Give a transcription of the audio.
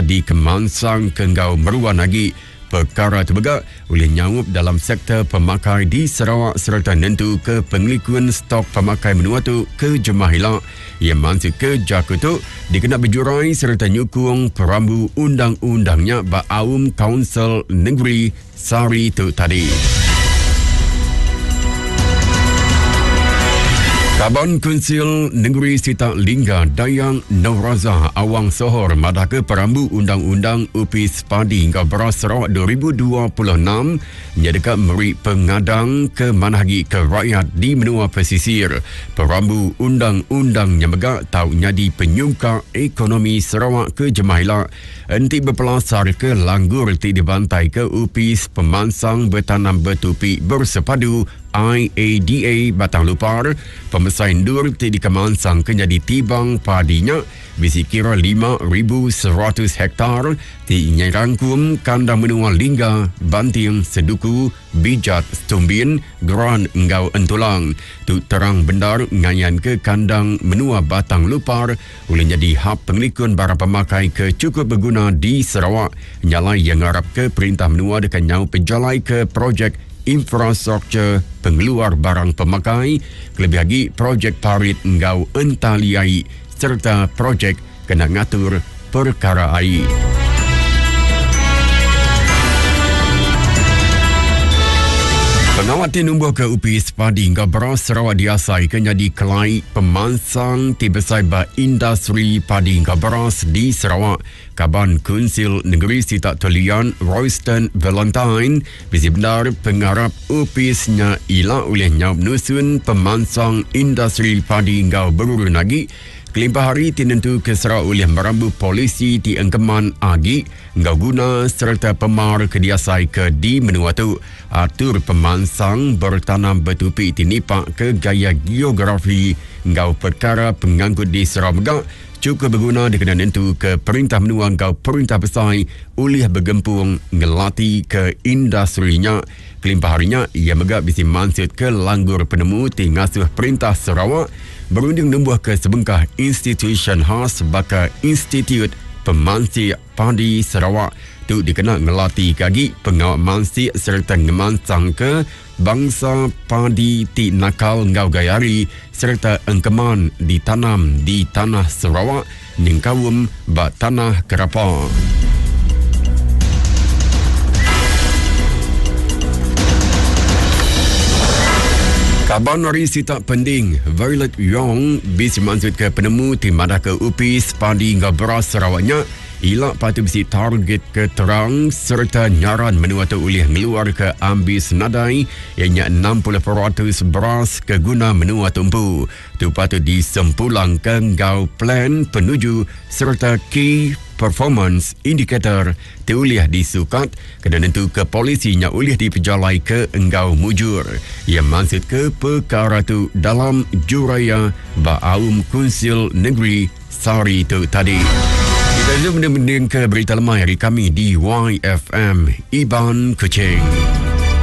di Kemansang Kenggau Meruan lagi. Perkara terbegak oleh nyawup dalam sektor pemakai di Sarawak serta nentu ke penglikuan stok pemakai menua tu ke Jemaah Hilak yang masuk ke Jakarta dikena berjurai serta nyukung perambu undang-undangnya Ba'aum Kaunsil Negeri Sari tu tadi. Kaban Konsil Negeri Sita Lingga Dayang Nawraza Awang Sohor madah ke perambu Undang-Undang UPIS Padi hingga Beras Sarawak 2026 menyatakan memberi pengadang ke manahagi ke rakyat di menua pesisir. Perambu Undang-Undang yang megak tahu nyadi penyungkar ekonomi Sarawak ke Jemaah Hilak. Enti berpelasar ke langgur ti dibantai ke UPIS Pemansang Bertanam Bertupi Bersepadu IADA Batang Lupar. Pemesain dur ti di Kemansang kenyadi tibang padinya bisi kira 5,100 hektar ti nyai rangkum kandang menua Lingga, Banting, Seduku, Bijat, Stumbin, Gran Engau Entulang. Tu terang bendar ngayan ke kandang menua Batang Lupar boleh jadi hab pengelikun barang pemakai ke cukup berguna di Sarawak. Nyalai yang ngarap ke perintah menua dekat nyau penjalai ke projek infrastruktur pengeluar barang pemakai, kelebih lagi projek parit Engau Entaliai serta projek kena ngatur perkara air. Pengawat numbuh ke UPIS Padi hingga Beras Sarawak diasai kenyadi kelai pemansang tibesai ba industri padi hingga Beras di Sarawak. Kaban Konsil Negeri Sita Tolian Royston Valentine bisi benar pengarap UPIS-nya ila oleh nyawab nusun pemansang industri padi hingga berurun lagi. Kelimpah hari tinentu ke Sarawak oleh merambu polisi di Engkeman Agi ngau guna serta pemar kediasai ke di menua tu. Atur pemansang bertanam bertupi tinipak ke gaya geografi ngau perkara pengangkut di Sarawak megak cukup berguna dikena nentu ke perintah menua ngau perintah besar oleh bergempung ngelati ke industrinya. Kelimpah harinya ia megak bisi mansut ke langgur penemu ti ngasuh perintah Sarawak berunding numbuh ke sebengkah institution khas baka Institut Pemansik Padi Sarawak tu dikenal ngelati kagi pengawal mansik serta ngemansang ke bangsa padi ti nakal ngau gayari serta engkeman ditanam di tanah Sarawak ningkawum ba tanah Kerapa. Kaban hari Sita Pending Violet Yong bisi mansut ke penemu tim madah ke UPIS Padi hingga Beras Sarawaknya ilak patu bisi target ke terang serta nyaran menua tu oleh ngeluar ke ambis nadai ianya 60% beras ke guna menua tumpu. Tu patut disempulangkan ngau plan penuju serta key performance indicator teulih disukat kena nentu ke polisinya ulih dipejalai ke engau mujur. Ia maksud ke perkara tu dalam juraya Ba'aum Konsil Negeri Sari tu tadi. Kita zoom benda-benda ke berita lemah hari kami di YFM Iban Kuching.